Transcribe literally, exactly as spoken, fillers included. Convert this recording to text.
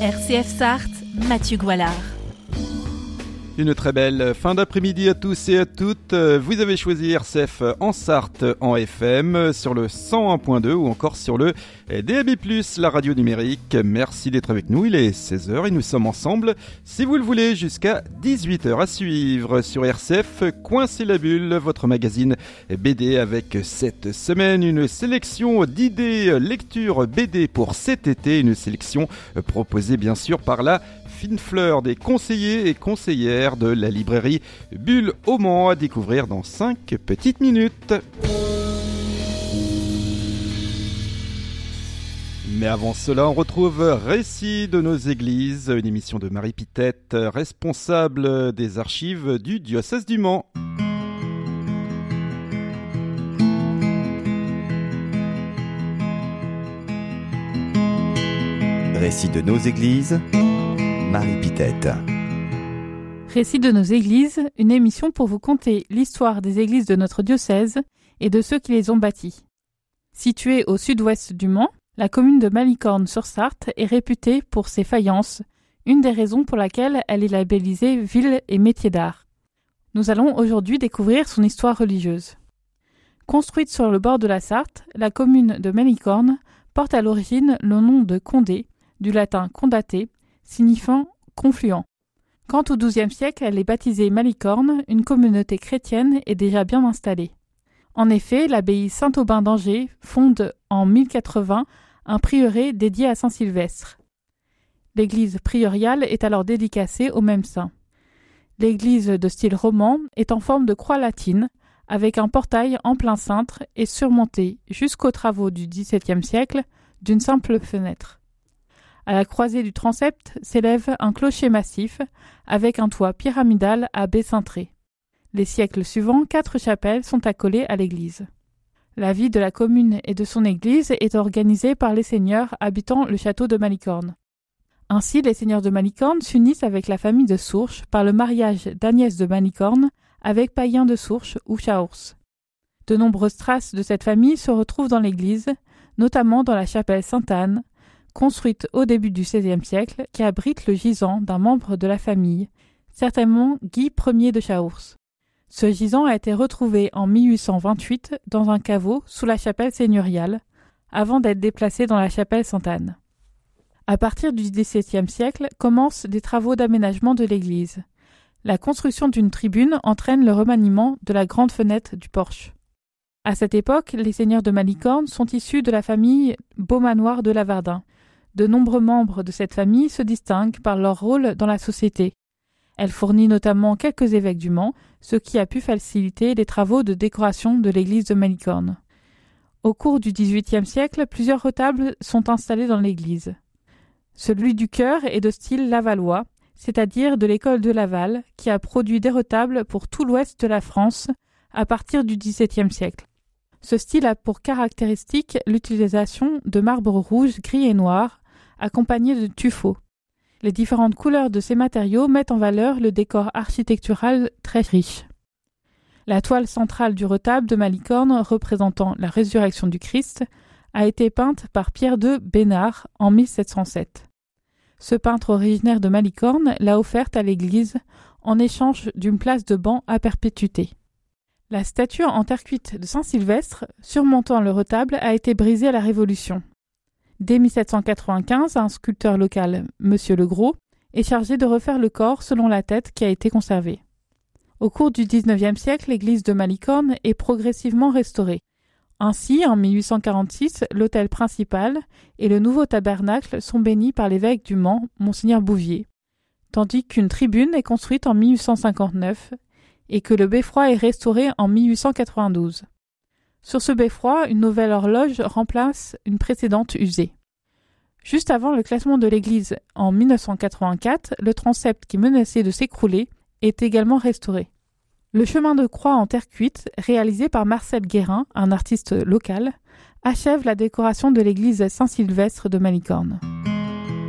R C F Sarthe, Mathieu Goualard. Une très belle fin d'après-midi à tous et à toutes. Vous avez choisi R C F en Sarthe en F M sur le cent un point deux ou encore sur le D A B plus, la radio numérique. Merci d'être avec nous. Il est seize heures et nous sommes ensemble, si vous le voulez, jusqu'à dix-huit heures à suivre sur R C F. Coincez la bulle, votre magazine B D avec cette semaine une sélection d'idées lecture B D pour cet été. Une sélection proposée bien sûr par la fine fleur des conseillers et conseillères de la librairie Bulle au Mans à découvrir dans cinq petites minutes. Mais avant cela, on retrouve Récits de nos églises, une émission de Marie Pitette, responsable des archives du diocèse du Mans. Récits de nos églises, Marie Pitette. Récits de nos églises, une émission pour vous conter l'histoire des églises de notre diocèse et de ceux qui les ont bâties. Située au sud-ouest du Mans, la commune de Malicorne-sur-Sarthe est réputée pour ses faïences, une des raisons pour laquelle elle est labellisée ville et métier d'art. Nous allons aujourd'hui découvrir son histoire religieuse. Construite sur le bord de la Sarthe, la commune de Malicorne porte à l'origine le nom de Condé, du latin condate, signifiant confluent. Quant au douzième siècle, elle est baptisée Malicorne, une communauté chrétienne est déjà bien installée. En effet, l'abbaye Saint-Aubin d'Angers fonde en mille quatre-vingts un prieuré dédié à Saint-Sylvestre. L'église prioriale est alors dédicacée au même saint. L'église de style roman est en forme de croix latine, avec un portail en plein cintre et surmontée jusqu'aux travaux du dix-septième siècle d'une simple fenêtre. À la croisée du transept s'élève un clocher massif avec un toit pyramidal à baie cintrée. Les siècles suivants, quatre chapelles sont accolées à l'église. La vie de la commune et de son église est organisée par les seigneurs habitant le château de Malicorne. Ainsi, les seigneurs de Malicorne s'unissent avec la famille de Sourches par le mariage d'Agnès de Malicorne avec Païen de Sourches ou Chaours. De nombreuses traces de cette famille se retrouvent dans l'église, notamment dans la chapelle Sainte-Anne, construite au début du seizième siècle, qui abrite le gisant d'un membre de la famille, certainement Guy Ier de Chaours. Ce gisant a été retrouvé en mille huit cent vingt-huit dans un caveau sous la chapelle seigneuriale, avant d'être déplacé dans la chapelle Sainte-Anne. À partir du dix-septième siècle commencent des travaux d'aménagement de l'église. La construction d'une tribune entraîne le remaniement de la grande fenêtre du porche. À cette époque, les seigneurs de Malicorne sont issus de la famille Beaumanoir de Lavardin. De nombreux membres de cette famille se distinguent par leur rôle dans la société. Elle fournit notamment quelques évêques du Mans, ce qui a pu faciliter les travaux de décoration de l'église de Malicorne. Au cours du dix-huitième siècle, plusieurs retables sont installés dans l'église. Celui du chœur est de style lavallois, c'est-à-dire de l'école de Laval, qui a produit des retables pour tout l'ouest de la France à partir du dix-septième siècle. Ce style a pour caractéristique l'utilisation de marbre rouge, gris et noir, accompagné de tuffeau. Les différentes couleurs de ces matériaux mettent en valeur le décor architectural très riche. La toile centrale du retable de Malicorne, représentant la résurrection du Christ, a été peinte par Pierre de Bénard en mille sept cent sept. Ce peintre originaire de Malicorne l'a offerte à l'église en échange d'une place de banc à perpétuité. La statue en terre cuite de Saint-Sylvestre, surmontant le retable, a été brisée à la Révolution. Dès mille sept cent quatre-vingt-quinze, un sculpteur local, Monsieur Legros, est chargé de refaire le corps selon la tête qui a été conservée. Au cours du dix-neuvième siècle, l'église de Malicorne est progressivement restaurée. Ainsi, en mille huit cent quarante-six, l'autel principal et le nouveau tabernacle sont bénis par l'évêque du Mans, Monseigneur Bouvier, tandis qu'une tribune est construite en mille huit cent cinquante-neuf et que le beffroi est restauré en mille huit cent quatre-vingt-douze. Sur ce beffroi, une nouvelle horloge remplace une précédente usée. Juste avant le classement de l'église en mille neuf cent quatre-vingt-quatre, le transept qui menaçait de s'écrouler est également restauré. Le chemin de croix en terre cuite, réalisé par Marcel Guérin, un artiste local, achève la décoration de l'église Saint-Sylvestre de Malicorne.